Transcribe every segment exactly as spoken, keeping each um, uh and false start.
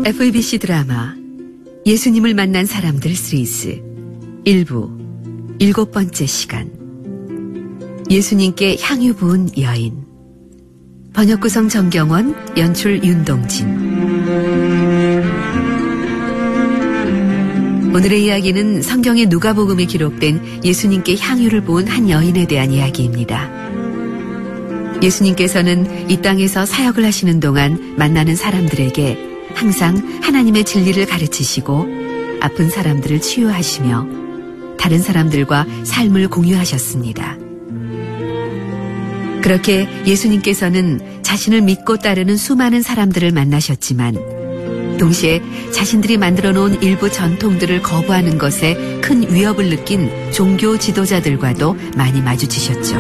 에프이비씨 드라마 예수님을 만난 사람들 시리즈 일부 일곱 번째 시간 예수님께 향유 부은 여인 번역 구성 정경원 연출 윤동진 오늘의 이야기는 성경의 누가복음에 기록된 예수님께 향유를 부은 한 여인에 대한 이야기입니다. 예수님께서는 이 땅에서 사역을 하시는 동안 만나는 사람들에게 항상 하나님의 진리를 가르치시고 아픈 사람들을 치유하시며 다른 사람들과 삶을 공유하셨습니다. 그렇게 예수님께서는 자신을 믿고 따르는 수많은 사람들을 만나셨지만 동시에 자신들이 만들어 놓은 일부 전통들을 거부하는 것에 큰 위협을 느낀 종교 지도자들과도 많이 마주치셨죠.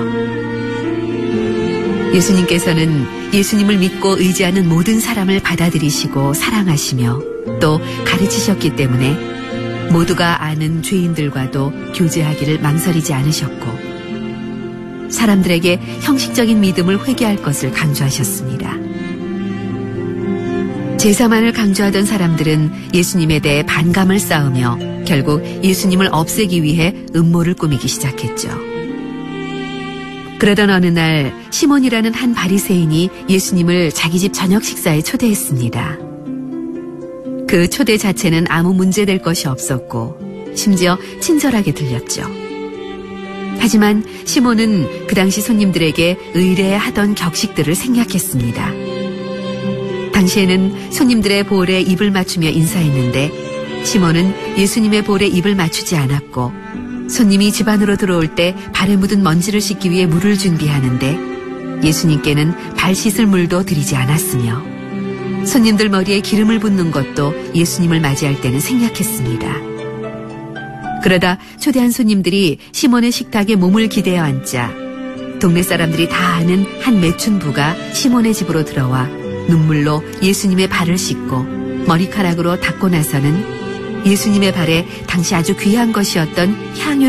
예수님께서는 예수님을 믿고 의지하는 모든 사람을 받아들이시고 사랑하시며 또 가르치셨기 때문에 모두가 아는 죄인들과도 교제하기를 망설이지 않으셨고 사람들에게 형식적인 믿음을 회개할 것을 강조하셨습니다. 제사만을 강조하던 사람들은 예수님에 대해 반감을 쌓으며 결국 예수님을 없애기 위해 음모를 꾸미기 시작했죠. 그러던 어느 날 시몬이라는 한 바리새인이 예수님을 자기 집 저녁 식사에 초대했습니다. 그 초대 자체는 아무 문제될 것이 없었고 심지어 친절하게 들렸죠. 하지만 시몬은 그 당시 손님들에게 의뢰하던 격식들을 생략했습니다. 당시에는 손님들의 볼에 입을 맞추며 인사했는데 시몬은 예수님의 볼에 입을 맞추지 않았고 손님이 집 안으로 들어올 때 발에 묻은 먼지를 씻기 위해 물을 준비하는데 예수님께는 발 씻을 물도 드리지 않았으며 손님들 머리에 기름을 붓는 것도 예수님을 맞이할 때는 생략했습니다. 그러다 초대한 손님들이 시몬의 식탁에 몸을 기대어 앉자 동네 사람들이 다 아는 한 매춘 부가 시몬의 집으로 들어와 눈물로 예수님의 발을 씻고 머리카락으로 닦고 나서는 예수님의 발에 당시 아주 귀한 것이었던 향유